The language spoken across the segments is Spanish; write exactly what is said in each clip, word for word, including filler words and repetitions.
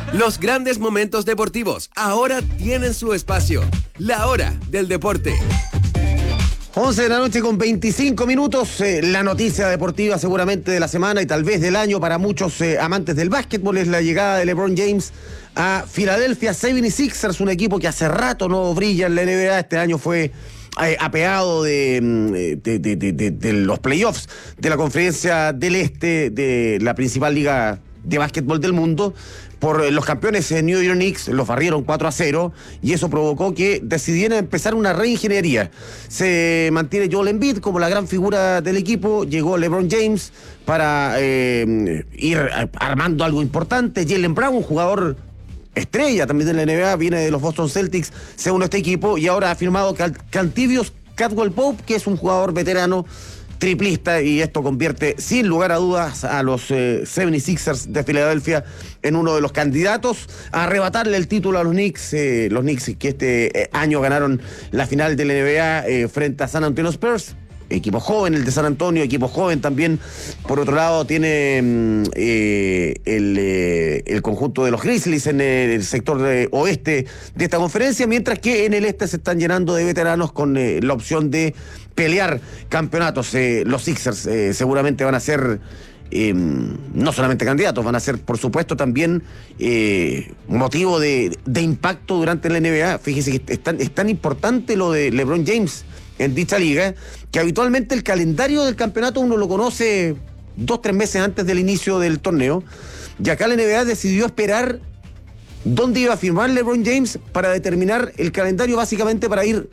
Los grandes momentos deportivos ahora tienen su espacio. La hora del deporte. once de la noche con veinticinco minutos, eh, la noticia deportiva seguramente de la semana y tal vez del año para muchos eh, amantes del básquetbol es la llegada de LeBron James a Philadelphia setenta y seis ers, un equipo que hace rato no brilla en la N B A. Este año fue eh, apeado de, de, de, de, de, de los playoffs de la Conferencia del Este, de la principal liga de básquetbol del mundo, por los campeones New York Knicks. Los barrieron cuatro a cero y eso provocó que decidieran empezar una reingeniería. Se mantiene Joel Embiid como la gran figura del equipo, llegó LeBron James para eh, ir armando algo importante. Jaylen Brown, un jugador estrella también de la N B A, viene de los Boston Celtics, se une a este equipo y ahora ha firmado Cantivius Caldwell-Pope, que es un jugador veterano triplista, y esto convierte sin lugar a dudas a los eh, setenta y seis ers de Filadelfia en uno de los candidatos a arrebatarle el título a los Knicks, eh, los Knicks que este eh, año ganaron la final de la N B A eh, frente a San Antonio Spurs. Equipo joven el de San Antonio, equipo joven también. Por otro lado tiene eh, el, eh, el conjunto de los Grizzlies en el sector de oeste de esta conferencia, mientras que en el este se están llenando de veteranos con eh, la opción de pelear campeonatos. Eh, los Sixers eh, seguramente van a ser eh, no solamente candidatos, van a ser por supuesto también eh, motivo de, de impacto durante la N B A. Fíjese que es tan, es tan importante lo de LeBron James en dicha liga, que habitualmente el calendario del campeonato uno lo conoce dos, tres meses antes del inicio del torneo, y acá la N B A decidió esperar dónde iba a firmar LeBron James para determinar el calendario, básicamente para ir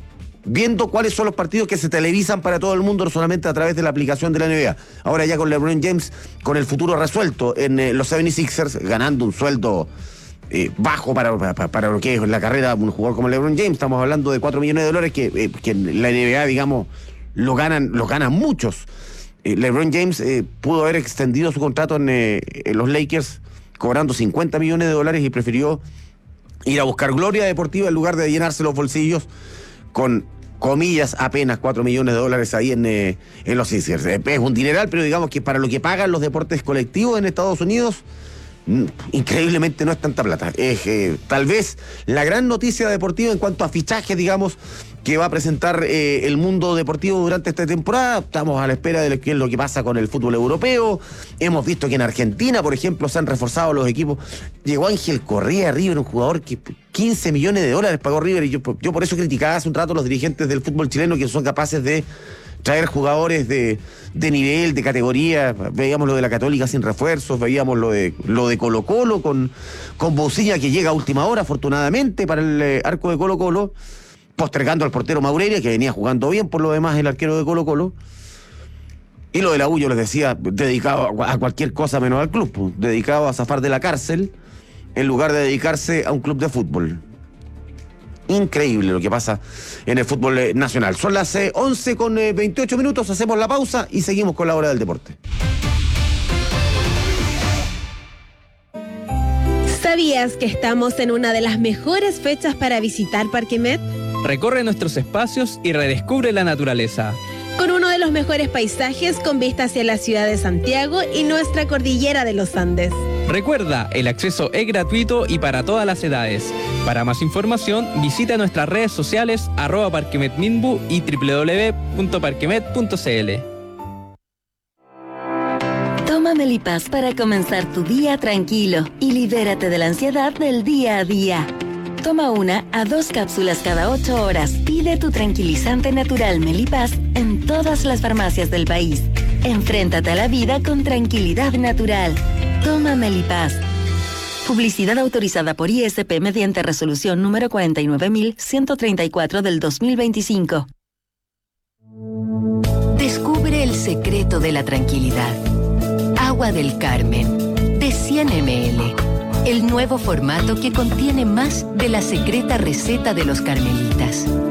viendo cuáles son los partidos que se televisan para todo el mundo, no solamente a través de la aplicación de la N B A. Ahora ya con LeBron James, con el futuro resuelto en eh, los setenta y seis ers, ganando un sueldo Eh, bajo para, para, para lo que es la carrera de un jugador como LeBron James. Estamos hablando de cuatro millones de dólares que, eh, que en la N B A, digamos, lo ganan, lo ganan muchos. Eh, LeBron James eh, pudo haber extendido su contrato en, eh, en los Lakers cobrando cincuenta millones de dólares y prefirió ir a buscar gloria deportiva en lugar de llenarse los bolsillos con, comillas, apenas cuatro millones de dólares ahí en, eh, en los Sixers. Eh, es un dineral, pero digamos que para lo que pagan los deportes colectivos en Estados Unidos, increíblemente no es tanta plata. Es eh, tal vez la gran noticia deportiva en cuanto a fichajes, digamos, que va a presentar eh, el mundo deportivo durante esta temporada. Estamos a la espera de lo que es lo que pasa con el fútbol europeo. Hemos visto que en Argentina, por ejemplo, se han reforzado los equipos. Llegó Ángel Correa a River, un jugador que quince millones de dólares pagó River, y yo, yo por eso criticaba hace un rato a los dirigentes del fútbol chileno, que son capaces de traer jugadores de, de nivel, de categoría. Veíamos lo de la Católica sin refuerzos, veíamos lo de lo de Colo Colo con, con Boucilla, que llega a última hora, afortunadamente, para el eh, arco de Colo Colo, postergando al portero Maurelia, que venía jugando bien por lo demás el arquero de Colo Colo. Y lo de la U, yo les decía, dedicado a, a cualquier cosa menos al club, pues, dedicado a zafar de la cárcel en lugar de dedicarse a un club de fútbol. Increíble lo que pasa en el fútbol eh, nacional. Son las eh, once con veintiocho minutos, hacemos la pausa y seguimos con la hora del deporte. ¿Sabías que estamos en una de las mejores fechas para visitar Parque Met? Recorre nuestros espacios y redescubre la naturaleza. Con uno de los mejores paisajes con vista hacia la ciudad de Santiago y nuestra cordillera de los Andes. Recuerda, el acceso es gratuito y para todas las edades. Para más información, visita nuestras redes sociales arroba parquemetminbu y doble u doble u doble u punto parquemet punto c l. Toma Melipaz para comenzar tu día tranquilo y libérate de la ansiedad del día a día. Toma una a dos cápsulas cada ocho horas. Pide tu tranquilizante natural Melipaz en todas las farmacias del país. Enfréntate a la vida con tranquilidad natural. Toma Melipaz. Publicidad autorizada por I S P mediante resolución número cuarenta y nueve mil ciento treinta y cuatro del dos mil veinticinco. Descubre el secreto de la tranquilidad. Agua del Carmen, de cien mililitros. El nuevo formato que contiene más de la secreta receta de los carmelitas.